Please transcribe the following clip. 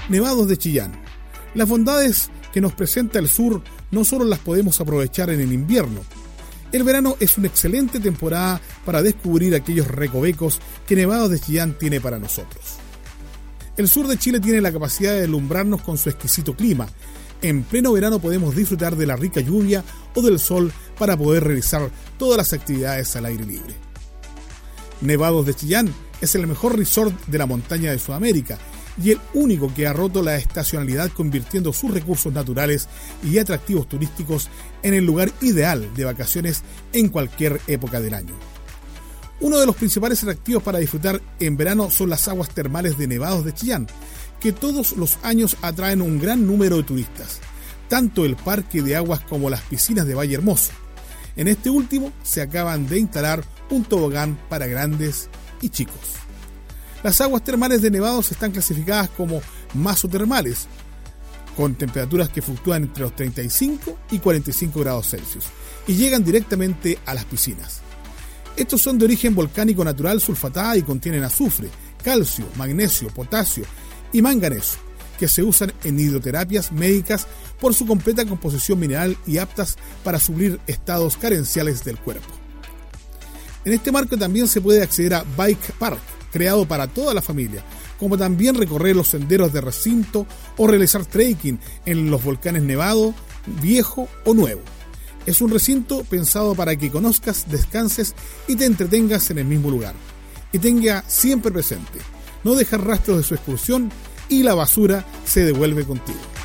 Nevados de Chillán. Las bondades que nos presenta el sur no solo las podemos aprovechar en el invierno. El verano es una excelente temporada para descubrir aquellos recovecos que Nevados de Chillán tiene para nosotros. El sur de Chile tiene la capacidad de deslumbrarnos con su exquisito clima. En pleno verano podemos disfrutar de la rica lluvia o del sol para poder realizar todas las actividades al aire libre. Nevados de Chillán es el mejor resort de la montaña de Sudamérica y el único que ha roto la estacionalidad, convirtiendo sus recursos naturales y atractivos turísticos en el lugar ideal de vacaciones en cualquier época del año. Uno de los principales atractivos para disfrutar en verano son las aguas termales de Nevados de Chillán, que todos los años atraen un gran número de turistas, tanto el parque de aguas como las piscinas de Valle Hermoso. En este último se acaban de instalar un tobogán para grandes y chicos. Las aguas termales de Nevados están clasificadas como masotermales, con temperaturas que fluctúan entre los 35 y 45 grados Celsius, y llegan directamente a las piscinas. Estos son de origen volcánico natural sulfatada y contienen azufre, calcio, magnesio, potasio y manganeso, que se usan en hidroterapias médicas por su completa composición mineral y aptas para suplir estados carenciales del cuerpo. En este marco también se puede acceder a Bike Park, creado para toda la familia, como también recorrer los senderos de recinto o realizar trekking en los volcanes Nevado, Viejo o Nuevo. Es un recinto pensado para que conozcas, descanses y te entretengas en el mismo lugar. Y tenga siempre presente, no dejar rastros de su excursión y la basura se devuelve contigo.